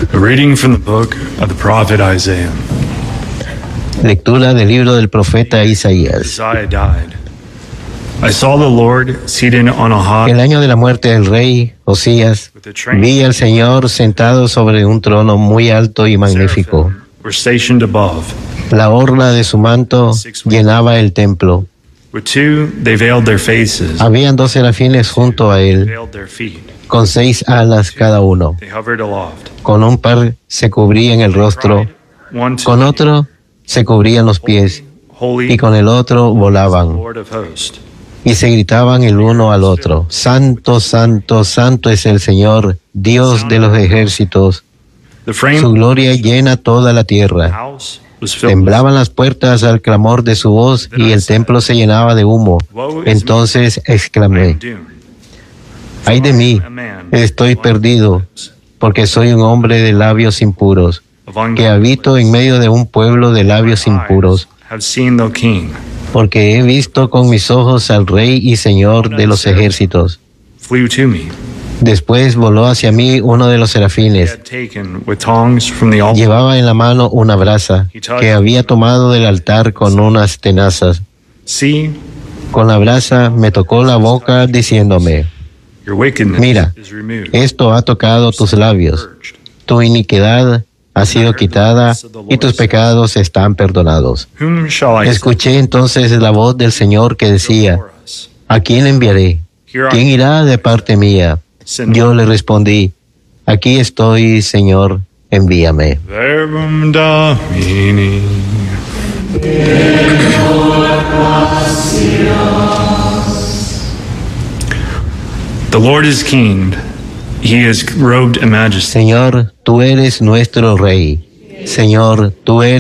A reading from the book of the prophet Isaiah. Lectura del libro del profeta Isaías. Isaiah died. I saw the Lord seated on a high. El año de la muerte del rey Osías, vi al Señor sentado sobre un trono muy alto y magnífico. Were stationed above. La orla de su manto llenaba el templo. With two, they veiled their faces. Habían 2 serafines junto a él, Veiled their feet. con 6 alas cada uno. They hovered aloft. Con un par se cubrían el rostro, One to con otro se cubrían los pies, holy, y con el otro volaban. Lord of hosts. Y se gritaban el uno al otro: Santo, santo, santo es el Señor, Dios de los ejércitos. The frame Su gloria llena toda la of the tierra. house was filled. Temblaban las puertas al clamor de su voz y el templo se llenaba de humo. Entonces exclamé: ¡Ay de mí! Estoy perdido, porque soy un hombre de labios impuros, que habito en medio de un pueblo de labios impuros, Have seen the King. porque he visto con mis ojos al Rey y Señor de los ejércitos. Flew to me. Después voló hacia mí uno de los He serafines. had taken with tongs from the altar. Llevaba en la mano una brasa que había tomado del altar con unas tenazas. See, Con la brasa me tocó la boca diciéndome: your wickedness Mira, is removed. esto ha tocado tus labios. Purged. Tu iniquidad ha sido quitada y tus pecados están perdonados. Whom shall I Escuché entonces la voz del Señor que send decía: before us? ¿A quién enviaré? Here ¿Quién I irá de parte mía? send Yo le respondí: Aquí estoy, Señor, envíame. Verbum Domini. The Lord is King. He is robed in majesty. Señor, tú eres nuestro Rey. Señor, tú eres